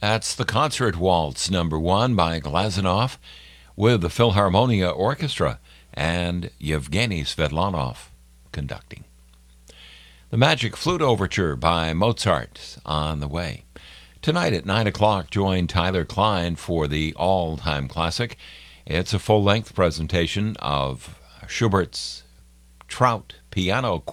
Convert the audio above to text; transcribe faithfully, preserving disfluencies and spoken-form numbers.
That's the Concert Waltz number one by Glazunov with the Philharmonia Orchestra and Yevgeny Svetlanov conducting. The Magic Flute Overture by Mozart on the way. Tonight at nine o'clock, join Tyler Klein for the all-time classic. It's a full-length presentation of Schubert's Trout Piano